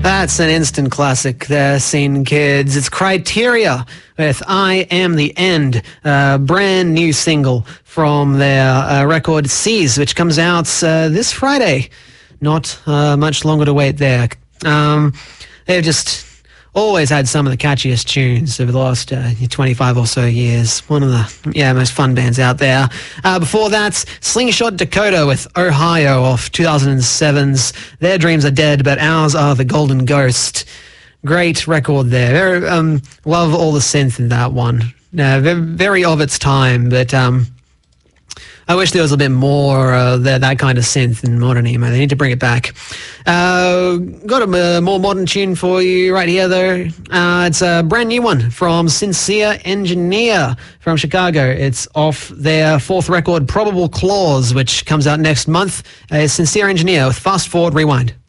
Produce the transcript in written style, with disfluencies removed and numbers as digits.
That's an instant classic there, Scene Kids. It's Criteria with I Am the End, a brand new single from their record Seize, which comes out this Friday. Not much longer to wait there. They've just always had some of the catchiest tunes over the last 25 or so years. One of the most fun bands out there. Before that, Slingshot Dakota with Ohio off 2007's Their Dreams Are Dead, But Ours Are the Golden Ghost. Great record there. Love all the synth in that one. Very of its time, but I wish there was a bit more that kind of synth in modern emo. They need to bring it back. Got a more modern tune for you right here, though. It's a brand new one from Sincere Engineer from Chicago. It's off their fourth record, Probable Clause, which comes out next month. Sincere Engineer with Fast Forward Rewind.